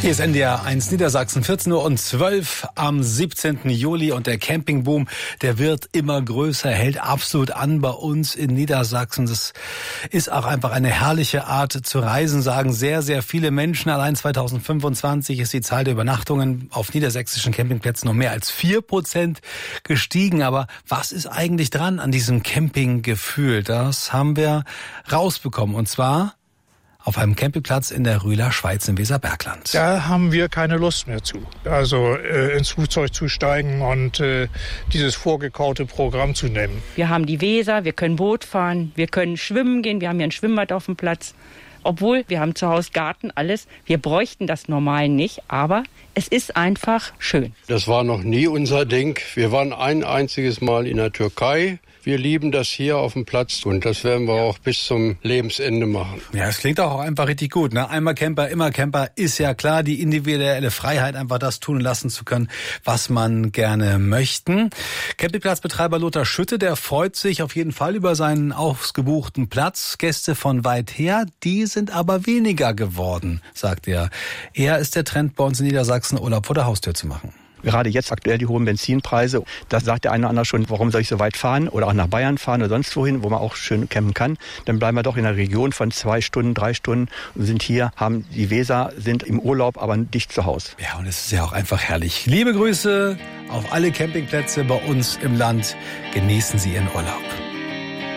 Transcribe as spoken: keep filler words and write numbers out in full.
Hier ist N D R eins Niedersachsen, vierzehn Uhr und zwölf am siebzehnten Juli und der Campingboom, der wird immer größer, hält absolut an bei uns in Niedersachsen. Das ist auch einfach eine herrliche Art zu reisen, sagen sehr, sehr viele Menschen. Allein zweitausendfünfundzwanzig ist die Zahl der Übernachtungen auf niedersächsischen Campingplätzen um mehr als vier Prozent gestiegen. Aber was ist eigentlich dran an diesem Campinggefühl? Das haben wir rausbekommen und zwar auf einem Campingplatz in der Rühler Schweiz im Weserbergland. Da haben wir keine Lust mehr zu. Also äh, ins Flugzeug zu steigen und äh, dieses vorgekaute Programm zu nehmen. Wir haben die Weser, wir können Boot fahren, wir können schwimmen gehen, wir haben hier ein Schwimmbad auf dem Platz. Obwohl, wir haben zu Hause Garten, alles. Wir bräuchten das normal nicht, aber es ist einfach schön. Das war noch nie unser Ding. Wir waren ein einziges Mal in der Türkei. Wir lieben das hier auf dem Platz und das werden wir auch bis zum Lebensende machen. Ja, es klingt auch einfach richtig gut, ne? Einmal Camper, immer Camper, ist ja klar, die individuelle Freiheit, einfach das tun und lassen zu können, was man gerne möchte. Campingplatzbetreiber Lothar Schütte, der freut sich auf jeden Fall über seinen ausgebuchten Platz. Gäste von weit her, die sind aber weniger geworden, sagt er. Eher ist der Trend bei uns in Niedersachsen, Urlaub vor der Haustür zu machen. Gerade jetzt aktuell die hohen Benzinpreise, da sagt der eine oder andere schon, warum soll ich so weit fahren oder auch nach Bayern fahren oder sonst wohin, wo man auch schön campen kann. Dann bleiben wir doch in einer Region von zwei Stunden, drei Stunden und sind hier, haben die Weser, sind im Urlaub, aber dicht zu Hause. Ja, und es ist ja auch einfach herrlich. Liebe Grüße auf alle Campingplätze bei uns im Land. Genießen Sie Ihren Urlaub.